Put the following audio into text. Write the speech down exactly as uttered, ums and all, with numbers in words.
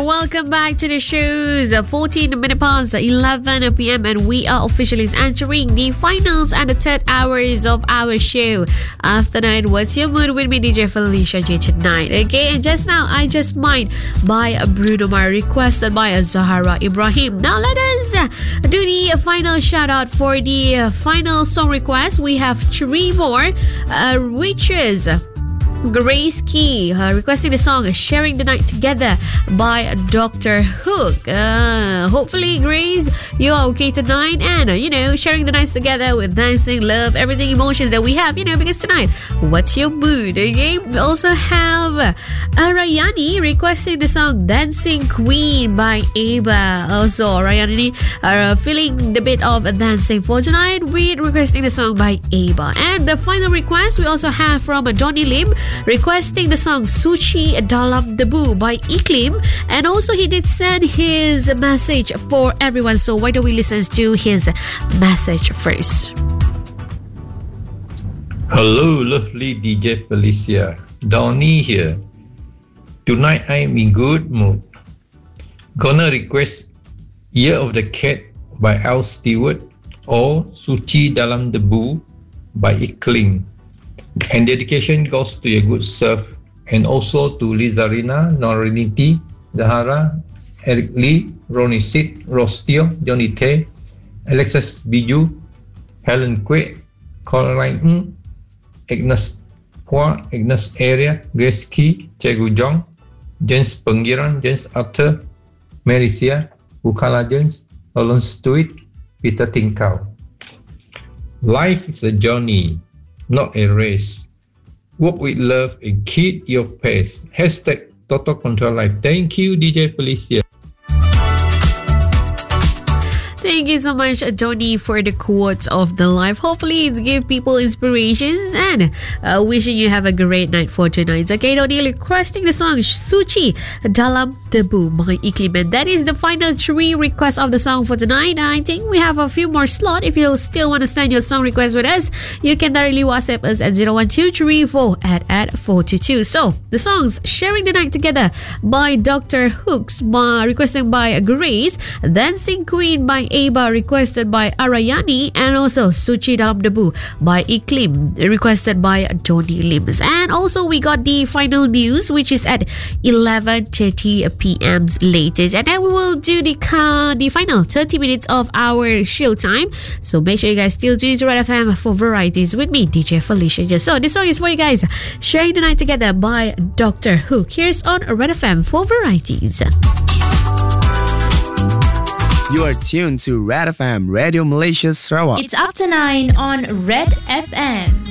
welcome back to the shows. fourteen minutes past eleven p.m. and we are officially entering the finals and the third hours of our show. Afternoon, what's your mood with me, D J Felicia J tonight? Okay, and just now, I Just Might by Bruno Mars, requested by Zahara Ibrahim. Now let us do the final shout out for the final song request. We have three more, uh, which is Grace Key uh, requesting the song Sharing the Night Together by Doctor Hook. Uh, hopefully, Grace, you are okay tonight, and uh, you know, sharing the nights together with dancing, love, everything, emotions that we have, you know, because tonight, what's your mood? Okay, we also have uh, Arayani requesting the song Dancing Queen by Ava. Also, Arayani are uh, feeling the bit of dancing for tonight with requesting the song by Ava. And the final request we also have from uh, Johnny Lim, requesting the song Suci Dalam Debu by Iklim, and also he did send his message for everyone. So why don't we listen to his message first? Hello, lovely D J Felicia. Donnie here. Tonight I'm in good mood. Gonna request Year of the Cat by Al Stewart or Suci Dalam Debu by Iklim. And dedication goes to your good self, and also to Lizarina, Norinity, Zahara, Eric Lee, Ronnie Sid, Rostio, Johnny Tay, Alexis Biju, Helen Kwek, Caroline Ng, Agnes Hua, Agnes Area, Grace Key, Chegu Jong, James Pengiran, James Arthur, Marisia, Bukala James, Alan Stewart, Peter Tinkau. Life is a journey, not a race. Walk with love and keep your pace. Hashtag Total Control Life. Thank you, D J Felicia. Thank you so much, Tony, for the quotes of the life. Hopefully, it's give people inspirations, and uh, wishing you have a great night for tonight. Okay, Tony requesting the song Suci Dalam Debu by Iklim. And that is the final three requests of the song for tonight. I think we have a few more slots. If you still want to send your song request with us, you can directly WhatsApp us at zero one two three four at at four two two. So, the songs Sharing the Night Together by Doctor Hooks, by, requested by Grace, Dancing Queen by Aba, requested by Arayani, and also Suci Dalam Debu by Iklim, requested by Tony Lims. And also we got the final news, which is at eleven thirty p.m. latest, and then we will do the uh, the final thirty minutes of our show time. So make sure you guys still tune into Red F M for varieties with me, D J Felicia. So this song is for you guys, Sharing the Night Together by Doctor Hook. Here's on Red F M for varieties. You are tuned to Red F M, Radio Malaysia Sarawak. It's up to nine on Red F M.